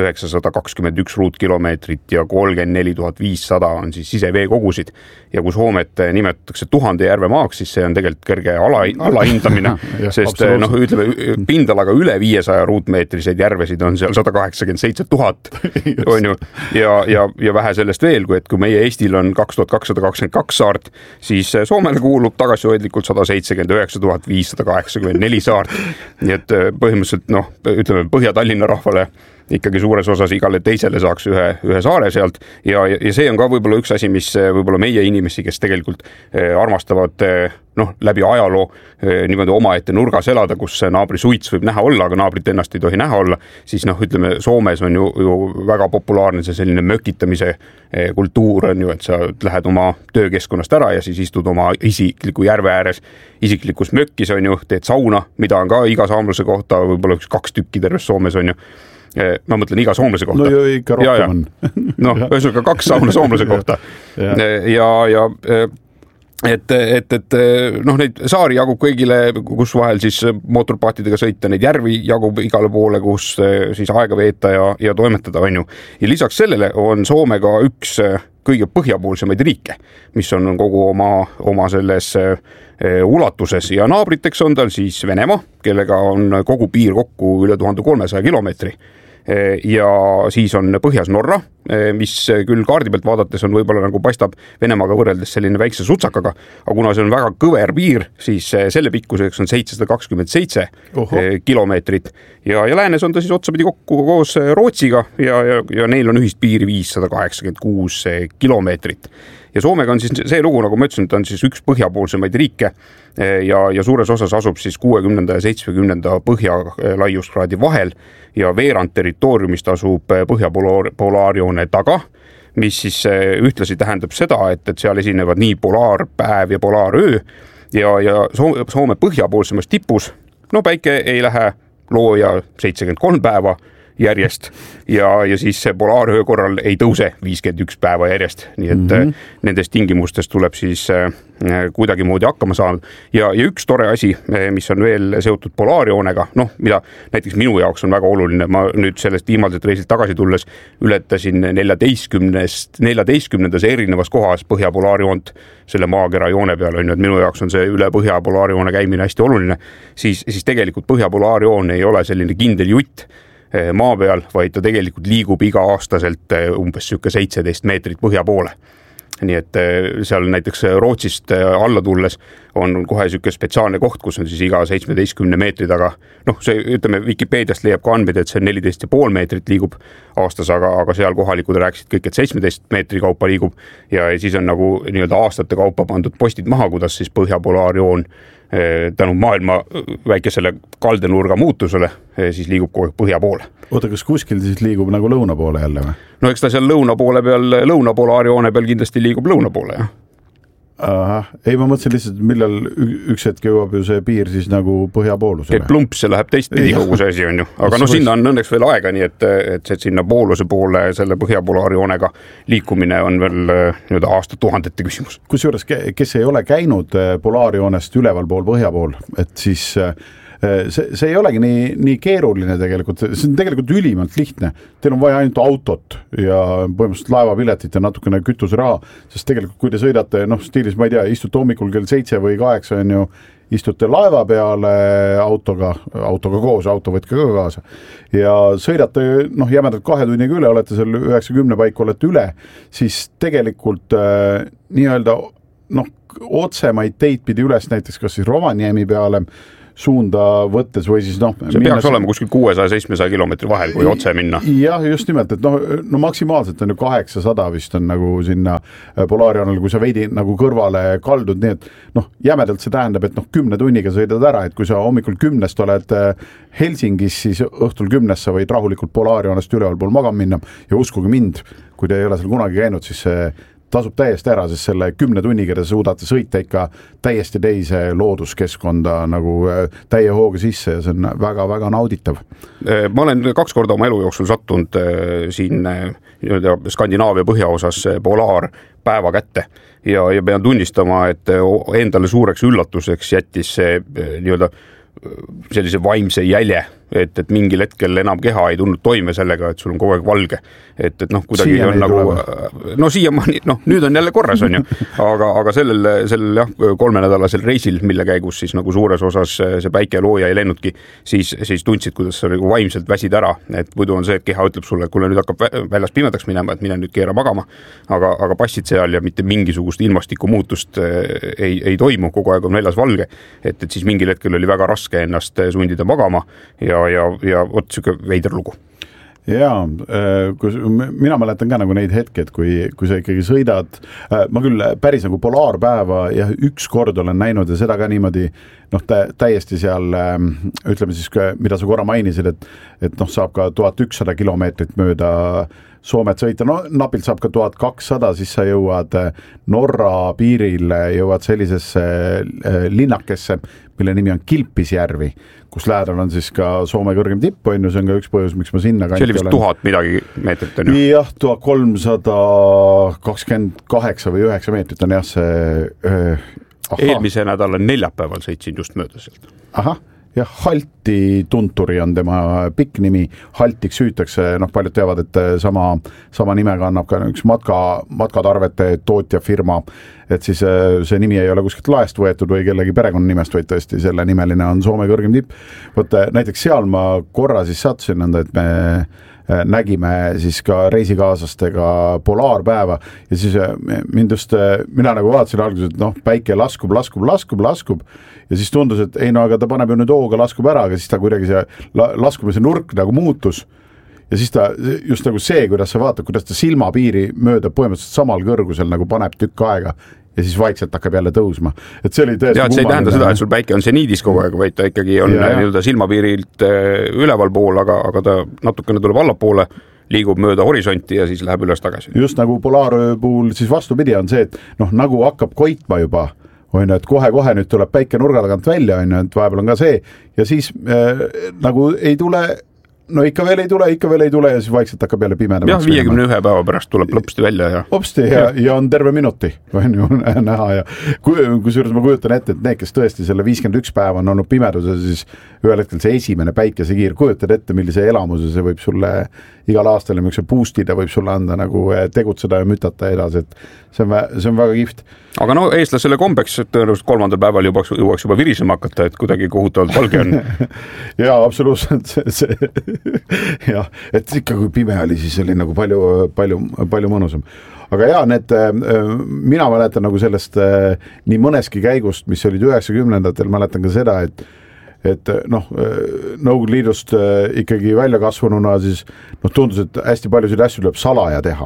921 ruutkilomeetrit ja 34 500 on siis siseveekogusid. Ja kui Soomet nimetatakse 1000 järve maaks, siis see on tegelikult kõrge alahindamine, sest ütleme, pindalaga üle 500 ruutmeetriseid järvesid on seal 187 000, on ju, ja vähe sellest veel, kui meie Eestil on 2222 saart, siis Soomele kuulub tagasihoidlikult 179 584 saart, nii et põhimõtteliselt, ütleme, Põhja-Tallinna rahvale ikkagi suures osas igale teisele saaks ühe saare sealt ja see on ka võib-olla üks asi, mis võib-olla meie inimesi, kes tegelikult armastavad läbi ajaloo niimoodi omaette nurgas elada, kus naabri suits võib näha olla, aga naabrit ennast ei tohi näha olla, siis ütleme, Soomes on ju väga populaarne see selline mökitamise kultuur on ju, et sa lähed oma töökeskkonnast ära ja siis istud oma isikliku järve ääres, isiklikus mökkis on ju, teed sauna, mida on ka iga saamlase kohta, võib-olla 2 tükki terves Soomes on ju. Ma mõtlen iga soomlase kohta. No ju ikka rohkem on. Ühesõnaga 2 sauna soomlase kohta. Neid saari jagub kõigile, kus vahel siis mootorpaatidega sõita, neid järvi jagub igale poole, kus siis aega veeta ja toimetada on ju. Ja lisaks sellele on Soome ka üks kõige põhjapoolsemaid riike, mis on kogu oma selles ulatuses ja naabriteks on tal siis Venemaa, kellega on kogu piir kokku üle 1300 kilomeetri. Ja siis on põhjas Norra, mis küll kaardi pealt vaadates on võib-olla nagu paistab Venemaaga võrreldes selline väikse sutsakaga, aga kuna see on väga kõver piir, siis selle pikkuseks on 727 kilomeetrit ja läänes on ta siis otsapidi kokku koos Rootsiga ja neil on ühist piiri 586 kilomeetrit. Ja Soomega on siis see lugu, nagu ma ütlesin, ta on siis üks põhjapoolsemaid riike ja suures osas asub siis 60 ja 70 põhjalaiuskraadi vahel ja veerand territooriumist asub põhjapolaarjoone taga, mis siis ühtlasi tähendab seda, et seal esinevad nii polaarpäev ja polaaröö ja Soome põhjapoolsemas tipus, päike ei lähe looja 73 päeva järjest ja siis see polaaröö korral ei tõuse 51 päeva järjest, nii et nendest tingimustest tuleb siis kuidagi moodi hakkama saada ja üks tore asi, mis on veel seotud polaarjoonega, mida näiteks minu jaoks on väga oluline, ma nüüd sellest viimaselt reisilt tagasi tulles ületasin 14 erinevas kohas põhjapolaarjoont selle maakera joone peal, on ju, et minu jaoks on see üle põhjapolaarjoone käimine hästi oluline, siis tegelikult põhjapolaarjoon ei ole selline kindel jutt maa peal, vaid ta tegelikult liigub iga-aastaselt umbes 17 meetrit põhja poole. Nii et seal näiteks Rootsist alla tulles on kohe selline spetsiaalne koht, kus on siis iga 17 meetri taga. See, ütleme, Wikipeediast leiab ka andmeid, et see 14,5 meetrit liigub aastas, aga seal kohalikud rääkisid kõik, et 17 meetri kaupa liigub ja siis on nagu nii-öelda aastate kaupa pandud postid maha, kuidas siis põhjapolaarjoon tänu maailma väikesele kaldenurga muutusele siis liigub kogu põhja poole. Oota, kas kuskil siis liigub nagu lõuna poole jälle või? Eks ta seal lõuna poole peal, lõunapolaarjoone peal kindlasti liigub lõuna poole, jah. Ei, ma mõtlesin lihtsalt, millal üks hetk jõuab ju see piir siis nagu põhjapoolusele. Et plumps, see läheb teistpidi kogu see asi on ju, aga sinna on õnneks veel aega, nii et sinna pooluse poole selle põhjapolaarjoonega liikumine on veel aastatuhandete küsimus. Kusjuures, kes ei ole käinud polaarjoonest ülevalpool põhjapool, et siis see ei olegi nii keeruline tegelikult, see on tegelikult ülimalt lihtne. Teil on vaja ainult autot ja põhimõtteliselt laevapiletit ja natukene kütuseraha, sest tegelikult kui te sõidate, stiilis, ma ei tea, istute hommikul kell 7 või 8 on ju, istute laeva peale autoga koos, auto võtke ka kaasa ja sõidate jämedalt 2 tunniga üle, olete seal 90 paiku olete üle, siis tegelikult nii-öelda otsemaid teid pidi üles näiteks kas siis Rovaniemi peale suunda võttes või siis see peaks olema kuskil 600-700 kilomeetri vahel, kui otse minna. Jah, just nimelt, et maksimaalselt on ju 800 vist on nagu sinna polaarjoonel, kui sa veidi nagu kõrvale kaldud, nii et jämedalt see tähendab, et 10 tunniga sõidad ära, et kui sa hommikul 10 oled Helsingis, siis õhtul 10 sa võid rahulikult polaarjoonest ülevalpool magama minna ja uskuge mind, kui te ei ole seal kunagi käinud, siis see tasub täiesti ära, sest selle 10 tunniga te suudate sõita ikka täiesti teise looduskeskkonda nagu täie hooga sisse ja see on väga-väga nauditav. Ma olen 2 korda oma elu jooksul sattunud siin Skandinaavia põhjaosas polaarpäeva kätte ja pean tunnistama, et endale suureks üllatuseks jättis see sellise vaimse jälje, et mingil hetkel enam keha ei tulnud toime sellega, et sul on kogu aeg valge. Et kuidagi on nagu, siiamaani, nüüd on jälle korras on ju, aga sellel 3 nädalasel reisil, mille käigus siis nagu suures osas see päike looja ei lennudki, siis tundsid, kuidas sa nagu vaimselt väsid ära, et muidu on see, et keha ütleb sulle, kuule nüüd hakkab väljas pimedaks minema, et mine nüüd keera magama, aga passid seal ja mitte mingisugust ilmastiku muutust ei toimu, kogu aeg on väljas valge, et siis mingil hetkel oli väga raske ennast sundida magama ja siuke veider lugu. Jaa, mina mäletan ka nagu neid hetked, kui sa ikkagi sõidad, ma küll päris nagu polaarpäeva ja 1 kord olen näinud ja seda ka niimoodi täiesti seal, ütleme siis, mida sa korra mainisid, et saab ka 1100 kilomeetrit mööda Soomet sõita, napilt saab ka 1200, siis sa jõuad Norra piiril, jõuad sellisesse linnakesse, mille nimi on Kilpisjärvi, kus lähedal on siis ka Soome kõrgem tipp, on ju, see on ka üks põhjus, miks ma sinna kanti olen. See oli vist 1000 midagi meetrit, on ju? Jah, 1328 või 9 meetrit on jah see... Eelmise nädala neljapäeval sõitsin just mööda sealt. Ahah. Ja Halti Tunturi on tema pikk nimi, Haltiks hüütakse, paljud teavad, et sama nimega annab ka üks matkatarvete tootjafirma, et siis see nimi ei ole kuskilt laest võetud või kellegi perekonnanimest, vaid tõesti selle nimeline on Soome kõrgem tipp. Võtta, näiteks seal ma korra siis sattusin nõnda, et me nägime siis ka reisikaaslastega polaarpäeva ja siis mina nagu vaatasin alguses, et päike laskub ja siis tundus, et ei aga ta paneb ju nüüd hooga laskub ära, aga siis ta kuidagi see laskumise nurk nagu muutus ja siis ta just nagu see, kuidas sa vaatad, kuidas ta silmapiiri mööda põhimõtteliselt samal kõrgusel nagu paneb tükk aega ja siis vaikselt hakkab jälle tõusma. Et see oli tõesti see ei tähenda seda, et sul päike on seniidis kogu aeg, vaid ta ikkagi on silmapiirilt üleval pool, aga ta natukene tuleb allapoole, liigub mööda horisonti ja siis läheb üles tagasi. Just nagu polaaröö puhul siis vastupidi on see, et nagu hakkab koitma juba, on, et kohe nüüd tuleb päike nurga tagant välja, on, et vahepeal on ka see ja siis nagu ei tule ikka veel ei tule ja siis vaikselt hakkab jälle pimedamaks. Jah, 51 päeva pärast tuleb lõpsti välja ja... Lõpsti ja on terve minuti, on ju näha ja kusjuures ma kujutan ette, et need, kes tõesti selle 51 päeva on olnud pimeduse, siis ühel hetkel see esimene päikesekiir, kujutad ette, millise elamuse see võib sulle igal aastal ja miks puustida võib sulle anda nagu tegutseda ja mütata edasi, et see on väga kihvt. Aga eestlasele kombeks, et tõenäoliselt 3. päeval jõuaks juba virisema hakata, et kuidagi kohutavalt valge on. Jaa, absoluutselt jah, et ikka kui pime oli, siis oli nagu palju mõnusam. Aga jaa, mina mäletan nagu sellest nii mõneski käigust, mis olid 90-ndatel, mäletan ka seda, et Nõukogude Liidust ikkagi välja kasvanuna siis tundus, et hästi paljusid asju tuleb salaja teha.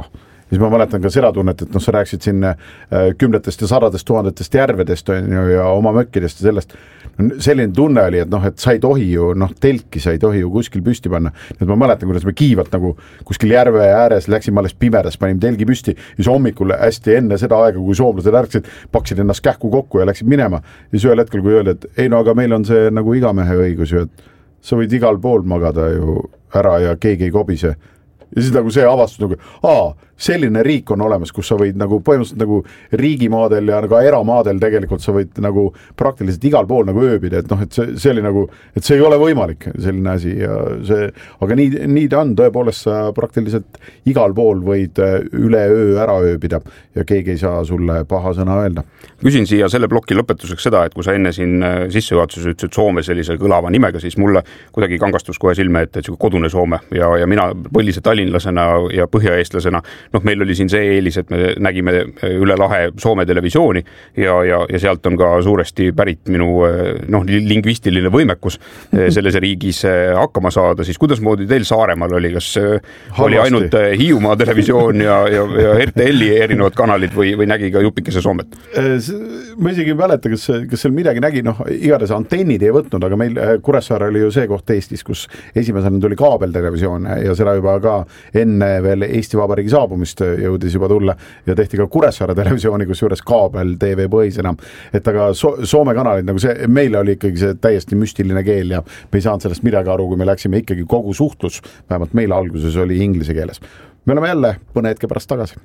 siis ma mäletan ka seda tunnet, et sa rääkisid siin 10 ja 100 tuhandetest järvedest ja oma mökkidest ja sellest. Selline tunne oli, et et sa ei tohi ju, telki sa ei tohi ju kuskil püsti panna. Nüüd ma mäletan, kuidas me kiivalt nagu kuskil järve ääres läksime alles pimedas, panime telgi püsti ja siis hommikul hästi enne seda aega, kui soomlased ärksid, paksid ennast kähku kokku ja läksid minema. Ja siis ühel hetkel, kui öeldi, et ei aga meil on see nagu igamehe õigus ju, et sa võid igal pool magada ju ära ja keegi ei kobise. Ja siis nagu see avastus nagu, selline riik on olemas, kus sa võid nagu põhimõtteliselt nagu riigimaadel ja nagu eramaadel tegelikult sa võid nagu praktiliselt igal pool nagu ööbida, et see oli nagu, et see ei ole võimalik selline asi ja see, aga nii ta on, tõepoolest sa praktiliselt igal pool võid üle öö ära ööbida ja keegi ei saa sulle paha sõna öelda. Küsin siia selle ploki lõpetuseks seda, et kui sa enne siin sissejuhatuses ütlesid Soome sellise kõlava nimega, siis mulle kuidagi kangastus kohe silme ette, et kodune Soome ja mina põlise tallinlasena ja põhjaeestlasena, meil oli siin see eelis, et me nägime üle lahe Soome televisiooni ja sealt on ka suuresti pärit minu lingvistiline võimekus selles riigis hakkama saada, siis kuidas moodi teil Saaremaal oli, kas oli ainult Hiiumaa televisioon ja RTL-i erinevad kanalid või nägi ka jupikese Soomet? Ma isegi ei mäleta, kas seal midagi nägi, igatahes antennid ei võtnud, aga meil Kuressaare oli ju see koht Eestis, kus esimesena tuli kaabeltelevisioon ja seda juba ka enne veel Eesti Vabariigi saabumist jõudis juba tulla ja tehti ka Kuressaare televisiooni, kus juures kaabel TV põhisena, et aga Soome kanalid nagu see, meile oli ikkagi see täiesti müstiline keel ja me ei saanud sellest midagi aru, kui me läksime ikkagi kogu suhtlus, vähemalt meil alguses oli inglise keeles. Me oleme jälle mõne hetke pärast tagasi.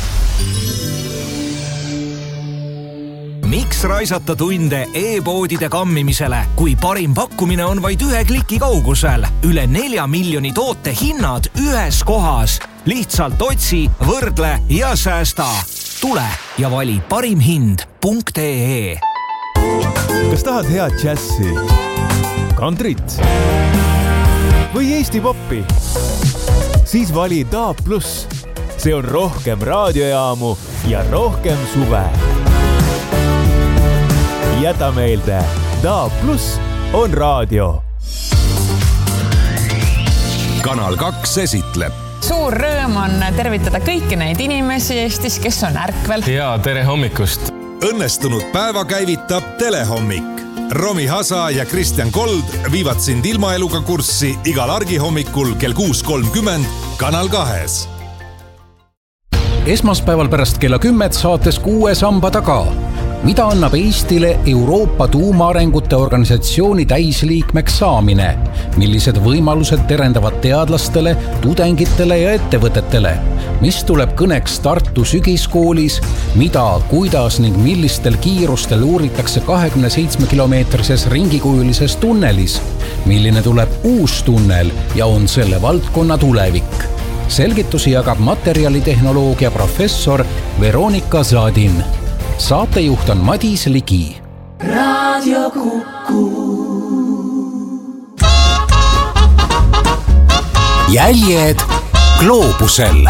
Miks raisata tunde e-poodide kammimisele, kui parim pakkumine on vaid 1 kliki kaugusel? Üle 4 miljoni toote hinnad ühes kohas. Lihtsalt otsi, võrdle ja säästa. Tule ja vali parimhind.ee. Kas tahad head džässi, kantrit või Eesti poppi? Siis vali DAB+. See on rohkem raadiojaamu ja rohkem suve. Jäta meelde, DAB+ on raadio. Kanal 2 esitleb. Suur rõõm on tervitada kõiki neid inimesi Eestis, kes on ärkvel. Ja tere hommikust. Õnnestunud päeva käivitab Telehommik. Romi Hasa ja Kristjan Kold viivad sind ilmaeluga kurssi igal argihommikul kell 6.30 Kanal 2. Esmaspäeval pärast kella 10 saates 6 samba taga. Mida annab Eestile Euroopa tuumaarengute organisatsiooni täisliikmeks saamine? Millised võimalused terendavad teadlastele, tudengitele ja ettevõtetele? Mis tuleb kõneks Tartu sügiskoolis? Mida, kuidas ning millistel kiirustel uuritakse 27-kilomeetrises ringikujulises tunnelis? Milline tuleb uus tunnel ja on selle valdkonna tulevik? Selgitusi jagab materjalitehnoloogia professor Veronika Zadin. Saatejuht on Madis Ligi. Radio Kuku. Jäljed gloobusel.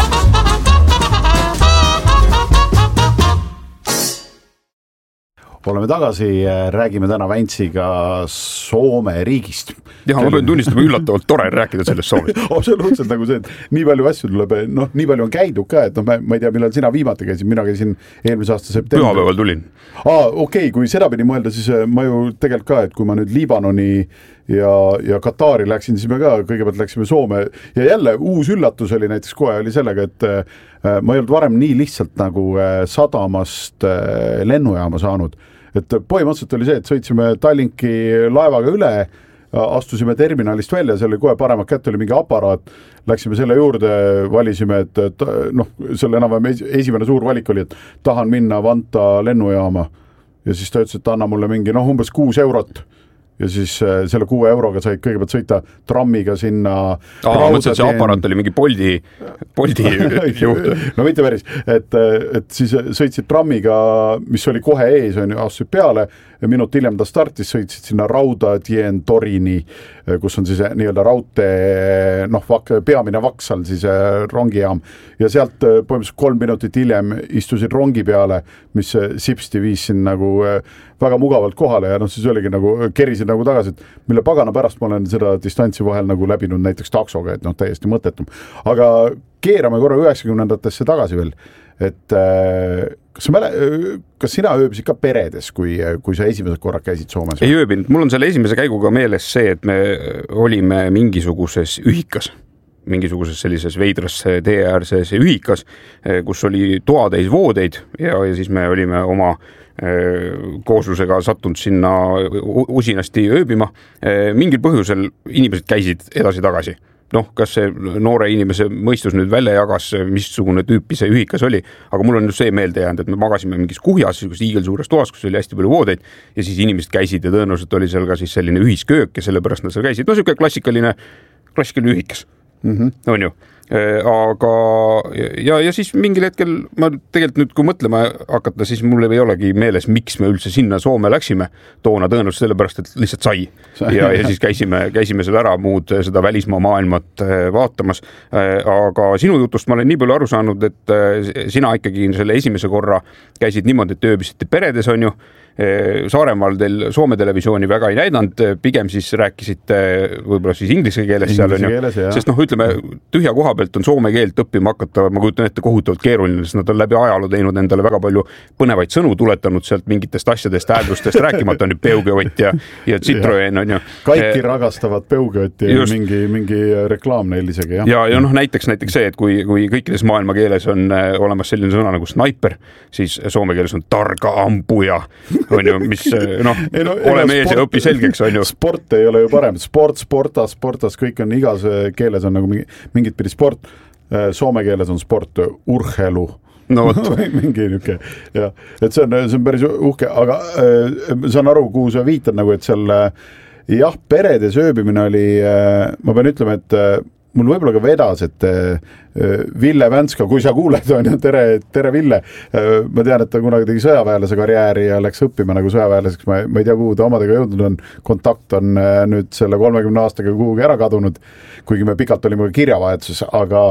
Oleme tagasi, räägime täna Väntsiga Soome riigist. Ma pean tunnistama üllatavalt tore rääkida sellest Soomest. Absoluutselt nagu see, et nii palju asju tuleb, nii palju on käidud ka, et ma ei tea, millal sina viimati käisin, mina käisin eelmise aasta septembri. Pühapäeval tulin. Okei, kui seda pidi mõelda, siis ma ju tegelikult ka, et kui ma nüüd Liibanoni ja Katari läksin, siis me ka kõigepealt läksime Soome ja jälle uus üllatus oli näiteks kohe oli sellega, et ma ei olnud varem nii lihtsalt nagu sadamast lennujaama saanud. Et põhimõtteliselt oli see, et sõitsime Tallinki laevaga üle, astusime terminalist välja, seal oli kohe paremat kätte, oli mingi aparaat, läksime selle juurde, valisime, et selle enam esimene suur valik oli, et tahan minna Vanta lennujaama ja siis ta ütles, et anna mulle mingi umbes 6 eurot. Ja siis selle 6 euroga said kõigepealt sõita trammiga sinna mõtlesin, et see aparaat oli mingi Bolti juht. No mitte päris, et siis sõitsid trammiga, mis oli kohe ees, astusid peale ja minut hiljem ta startis, sõitsid sinna Raudatien Torini kus on siis nii-öelda raudtee, peamine vaksal siis rongijaam ja sealt põhimõtteliselt 3 minutit hiljem istusin rongi peale, mis sipsti viis siin nagu väga mugavalt kohale ja siis oligi nagu, kerisin nagu tagasi, et mille pagana pärast ma olen seda distantsi vahel nagu läbinud näiteks taksoga, et täiesti mõttetum. Aga keerame korra 90-ndatesse tagasi veel, et kas sina ööbisid ka peredes, kui sa esimesed korrad käisid Soomes? Ei ööbinud, mul on selle esimese käiguga meeles see, et me olime mingisuguses ühikas, mingisuguses sellises veidras teeäärses ühikas, kus oli toatäis voodeid ja siis me olime oma kooslusega sattunud sinna usinasti ööbima. Mingil põhjusel inimesed käisid edasi-tagasi. Kas see noore inimese mõistus nüüd välja jagas, missugune tüüpi see ühikas oli, aga mul on just see meelde jäänud, et me magasime mingis kuhjas, hiigelsuures toas, kus oli hästi palju voodeid ja siis inimesed käisid ja tõenäoliselt oli seal ka siis selline ühisköök ja sellepärast nad seal käisid. Siuke klassikaline ühikas. On ju. Aga ja siis mingil hetkel ma tegelikult nüüd kui mõtlema hakata, siis mul ei olegi meeles, miks me üldse sinna Soome läksime toona, tõenäoliselt sellepärast, et lihtsalt sai ja siis käisime seal ära muud seda välismaa maailmat vaatamas, aga sinu jutust ma olen nii palju aru saanud, et sina ikkagi selle esimese korra käisid niimoodi, et ööbisite peredes, on ju. Saaremaal teil Soome televisiooni väga ei näidanud, pigem siis rääkisite võib-olla siis inglise keeles seal, on ju. Sest ütleme, tühja koha pealt on soome keelt õppima hakata, ma kujutan ette kohutavalt keeruline, sest nad on läbi ajaloo teinud endale väga palju põnevaid sõnu, tuletanud sealt mingitest asjadest, hääldustest rääkimata on ju Peugeot ja Citroen, on ju. Kaikki ragastavad Peugeot ja mingi reklaam neil isegi, jah. Ja näiteks see, et kui kõikides maailma keeles on olemas selline sõna nagu sniper, siis soome keeles on targa ampuja, on ju, mis ole mees ja õpi selgeks, on ju. Sport ei ole ju parem, sportas, kõik on igas keeles on nagu mingit pidi sport, soome keeles on sport urhelu. Mingi niuke, ja, et see on päris uhke, aga saan aru, kuhu sa viitad nagu, et seal peredes ööbimine oli, ma pean ütlema, et mul võib-olla ka vedas, et Ville Vänska, kui sa kuuled, on ju, tere Ville, ma tean, et ta kunagi tegi sõjaväelase karjääri ja läks õppima nagu sõjaväelaseks, ma ei tea, kuhu ta omadega jõudnud on, kontakt on nüüd selle 30 aastaga kuhugi ära kadunud, kuigi me pikalt olime kirjavahetuses, aga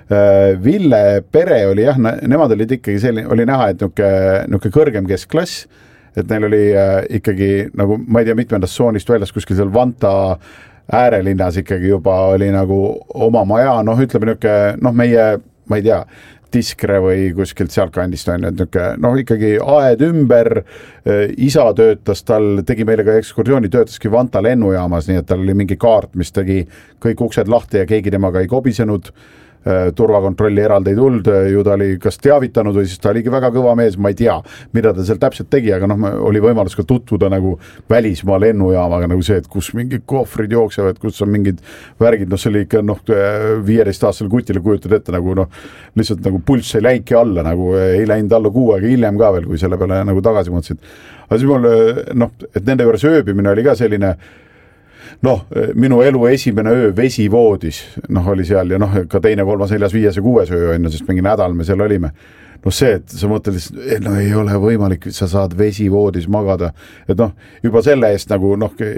Ville pere oli nemad olid ikkagi selline, oli näha, et niuke kõrgem keskklass, et neil oli ikkagi nagu, ma ei tea, mitmendast soonist väljas kuskil seal Vanta äärelinnas ikkagi juba oli nagu oma maja, ütleme niuke, meie, ma ei tea, Tiskre või kuskilt sealt kandist on, et niuke, ikkagi aed ümber, isa töötas tal, tegi meile ka ekskursiooni, töötaski Vanta lennujaamas, nii et tal oli mingi kaart, mis tegi kõik uksed lahti ja keegi temaga ei kobisenud, turvakontrolli eraldi ei tulnud, ju ta oli kas teavitanud või siis ta oligi väga kõva mees, ma ei tea, mida ta seal täpselt tegi, aga oli võimalus ka tutvuda nagu välismaa lennujaamaga, nagu see, et kus mingid kohvrid jooksevad, kus on mingid värgid, see oli ikka 15-aastasele kutile kujutad ette nagu lihtsalt nagu pulss ei läinki alla, nagu ei läinud alla 6 aega hiljem ka veel, kui selle peale nagu tagasi mõtlesid. Aga siis mul, et nende juures ööbimine oli ka selline minu elu esimene öö vesivoodis, oli seal ja ka teine, 3., 4., 5. ja 6. öö on, sest mingi nädal me seal olime. See, et sa mõtled, ei ole võimalik, sa saad vesivoodis magada, et juba selle eest nagu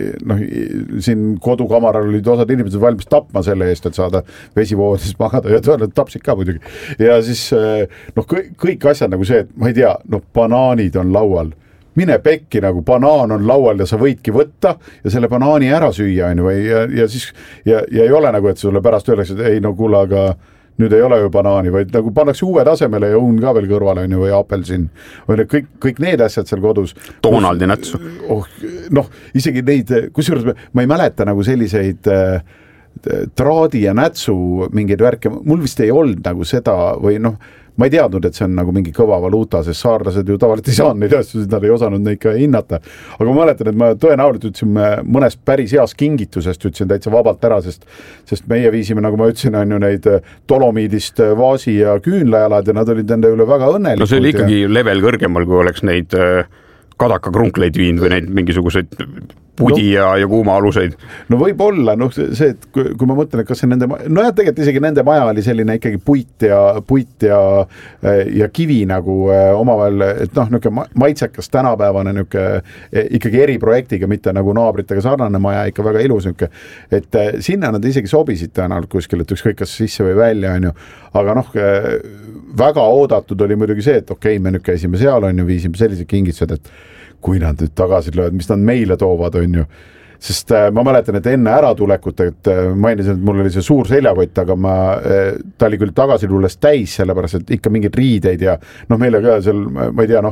siin kodukamaral olid osad inimesed valmis tapma selle eest, et saada vesivoodis magada ja tõenäoliselt tapsid ka muidugi. Ja siis kõik asjad nagu see, et ma ei tea, banaanid on laual, mine pekki, nagu banaan on laual ja sa võidki võtta ja selle banaani ära süüa, ja siis ei ole nagu, et sulle pärast öeldakse, et ei, kuule, aga nüüd ei ole ju banaani, vaid nagu pannakse uue tasemele ja uun ka veel kõrvale, või apelsin, või kõik need asjad seal kodus. Donaldi nätsu. Isegi neid, kusjuures ma ei mäleta nagu selliseid traadi ja nätsu mingeid värke, mul vist ei olnud nagu seda või ma ei teadnud, et see on nagu mingi kõva valuuta, sest saarlased ju tavaliselt ei saanud neid asju, nad ei osanud neid ka hinnata. Aga ma mäletan, et ma tõenäoliselt ütlesin mõnest päris heas kingitusest, ütlesin täitsa vabalt ära, sest meie viisime, nagu ma ütlesin, on ju neid Dolomiidist vaasi ja küünlajalad ja nad olid nende üle väga õnnelikud. See oli ikkagi level kõrgemal, kui oleks neid kadakakrunkleid viinud või neid mingisuguseid pudi ja kuuma aluseid. No võib-olla, see, et kui ma mõtlen, et kas see nende, tegelikult isegi nende maja oli selline ikkagi puit ja kivi nagu omavahel, et maitsekas tänapäevane ikkagi eriprojektiga, mitte nagu naabritega sarnane maja, ikka väga ilus et sinna nad isegi sobisid tõenäoliselt kuskil, et ükskõik kas sisse või välja, aga väga oodatud oli muidugi see, et okei, me nüüd käisime seal, viisime sellised kingitused, et kui nad nüüd tagasi löövad, mis nad meile toovad, sest ma mäletan, et enne äratulekut, et mainisin, et mul oli see suur seljakott, aga ta oli küll tagasi tulles täis, sellepärast, et ikka mingeid riideid ja meile ka seal, ma ei tea,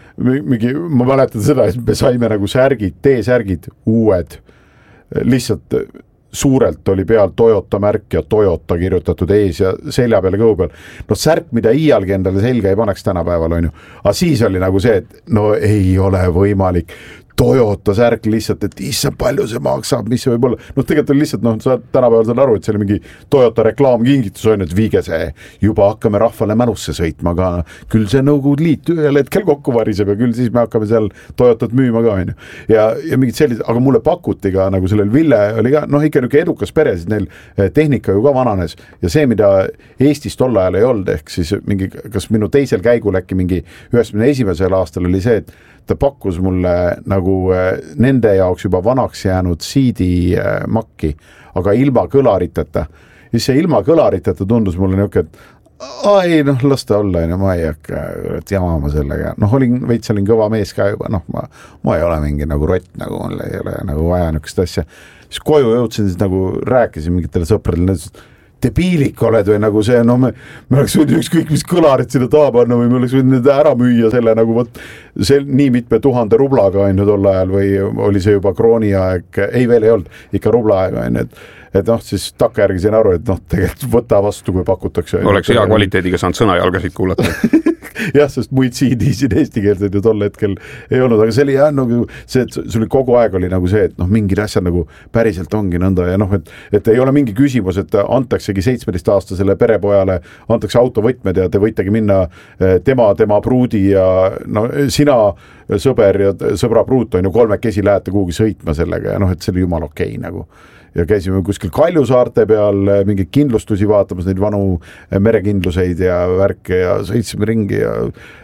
ma mäletan seda, et me saime nagu särgid, T-särgid, uued, lihtsalt suurelt oli peal Toyota märk ja Toyota kirjutatud ees ja selja peale kõhu peal. Särk, mida iialgi endale selga ei paneks tänapäeval, aga siis oli nagu see, et ei ole võimalik. Toyota särk lihtsalt, et issand palju see maksab, mis see võib olla. Tegelikult oli lihtsalt, sa tänapäeval saad aru, et see oli mingi Toyota reklaamkingitus, et viige see, juba hakkame rahvale mälusse sõitma, aga küll see Nõukogude Liit ühel hetkel kokku variseb ja küll siis me hakkame seal Toyotat müüma ka. Ja mingid sellised, aga mulle pakuti ka, nagu sellel Ville oli ka, ikka edukas pere, siis neil tehnika ju ka vananes ja see, mida Eestis tol ajal ei olnud, ehk siis mingi, kas minu teisel käigul äkki mingi 91. aastal oli see, et ta pakkus mulle nagu nende jaoks juba vanaks jäänud CD-makki, aga ilma kõlariteta. Siis see ilma kõlariteta tundus mulle niuke, et las ta olla, ma ei hakka jamama sellega. Veits olin kõva mees ka juba, ma ei ole mingi nagu rott, nagu mul ei ole nagu vaja niukest asja. Siis koju jõudsin, siis nagu rääkisin mingitele sõpradele, debiilik oled või nagu see, me oleks võinud ükskõik mis kõlarid sinna taha panna või me oleks võinud need ära müüa selle nagu see nii mitme 1000 rublaga tol ajal või oli see juba krooni aeg, ei veel ei olnud, ikka rubla aeg et siis takkajärgi sain aru, et tegelikult võta vastu, kui pakutakse. Oleks hea kvaliteediga saanud sõnajalgasid kuulata. Jah, sest muid CD-sid eestikeelseid ju tol hetkel ei olnud, aga see oli nagu see, et sul kogu aeg oli nagu see, et mingid asjad nagu päriselt ongi nõnda ja et ei ole mingi küsimus, et antaksegi 17-aastasele perepojale, antakse autovõtmed ja te võitegi minna tema pruudi ja sina sõber ja sõbra pruut kolmekesi lähete kuhugi sõitma sellega ja et see oli jumal okei nagu. Ja käisime kuskil Kaljusaarte peal mingeid kindlustusi vaatamas, neid vanu merekindluseid ja värke ja sõitsime ringi ja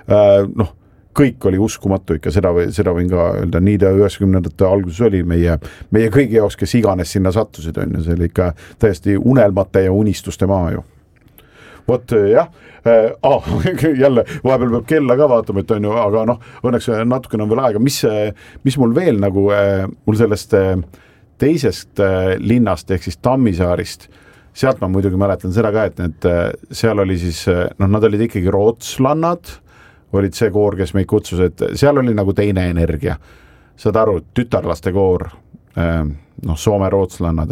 kõik oli uskumatu ikka, seda võin ka öelda, nii ta 90ndate alguses oli meie kõigi jaoks, kes iganes sinna sattusid, see oli ikka täiesti unelmate ja unistuste maa ju. Vot jah, jälle vahepeal peab kella ka vaatama, et aga õnneks natukene on veel aega, mis mul veel nagu, mul sellest teisest linnast ehk siis Tammisaarist, sealt ma muidugi mäletan seda ka, et need seal oli siis, nad olid ikkagi rootslannad, olid see koor, kes meid kutsus, et seal oli nagu teine energia. Saad aru, tütarlaste koor, Soome rootslannad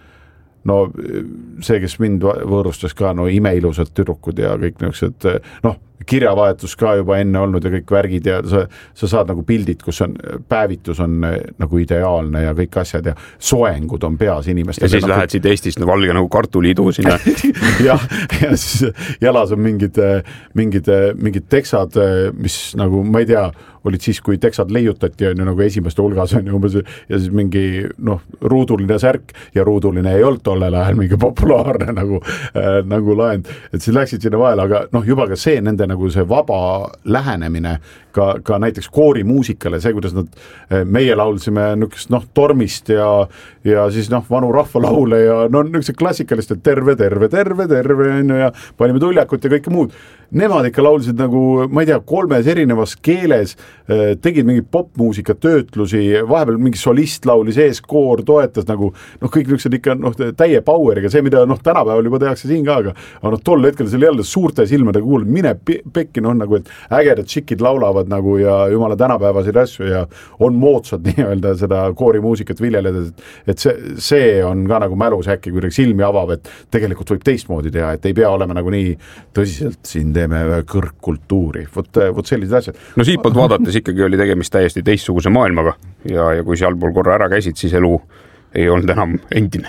see, kes mind võõrustas ka, imeilusad tüdrukud ja kõik niisugused, kirjavahetus ka juba enne olnud ja kõik värgid ja sa saad nagu pildid, kus päevitus on nagu ideaalne ja kõik asjad ja soengud on peas inimestel. Ja siis lähed siit Eestist valge nagu kartuliidu sinna. ja siis jalas on mingid teksad, mis nagu, ma ei tea, olid siis, kui teksad leiutati nagu esimeste hulgas umbes, ja siis mingi ruuduline särk ja ruuduline ei olnud tollel ajal mingi populaarne nagu laend, et siis läksid sinna vahele, aga juba ka see nende nagu see vaba lähenemine ka näiteks koorimuusikale, see, kuidas meie laulsime niisugust tormist ja siis vanu rahvalaule ja niisugused klassikalist, et terve ja panime tuljakut ja kõike muud. Nemad ikka laulsid nagu, ma ei tea, 3 erinevas keeles, tegid mingi popmuusika töötlusi, vahepeal mingi solist laulis ees, koor toetas nagu, kõik niisugused ikka täie poweriga, see, mida tänapäeval juba tehakse siin ka, aga tol hetkel see oli jälle suurte silmadega kuulnud, mine pekki, nagu, et ägedad tšikid laulavad nagu ja jumala tänapäevasid asju ja on moodsad nii-öelda seda koorimuusikat viljeleda, et see on ka nagu mälus äkki kuidagi silmi avab, et tegelikult võib teistmoodi teha, et ei pea olema nagu nii tõsiselt siin teeme kõrgkultuuri, vot sellised asjad. No siitpoolt vaadates ikkagi oli tegemist täiesti teistsuguse maailmaga ja kui sealpool korra ära käisid, siis elu ei olnud enam endine.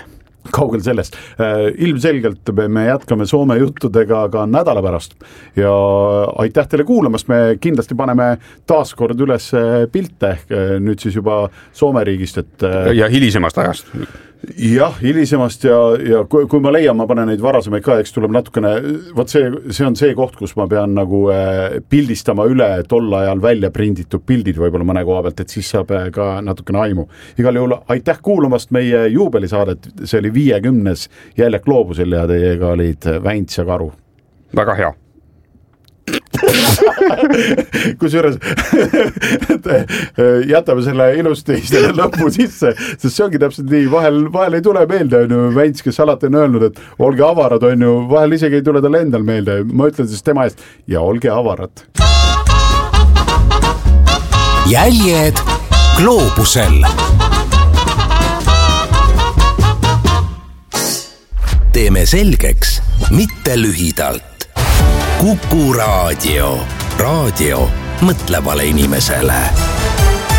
kaugel sellest. Ilmselgelt me jätkame Soome juttudega ka nädala pärast ja aitäh teile kuulamast, me kindlasti paneme taaskord üles pilte ehk nüüd siis juba Soome riigist, et ja hilisemast ajast. Jah, hilisemast ja kui ma leian, ma panen neid varasemaid ka, eks tuleb natukene, võt see on see koht, kus ma pean nagu pildistama üle tol ajal välja prinditud pildid võib-olla mõne koha pealt, et siis saab ka natukene aimu. Igal juhul aitäh kuulamast meie juubelisaadet, see oli 50. Jäljak Gloobusel ja teiega olid Väints ja Karu. Väga hea. Kusjuures jätame selle ilusti selle lõpu sisse, sest see ongi täpselt nii, vahel ei tule meelde, on ju Väints, kes alati on öelnud, et olge avarad, on ju, vahel isegi ei tule talle endal meelde, ma ütlen siis tema eest ja olge avarad. Jäljed Gloobusel. Teeme selgeks, mitte lühidalt. Kuku Raadio. Raadio mõtlevale inimesele.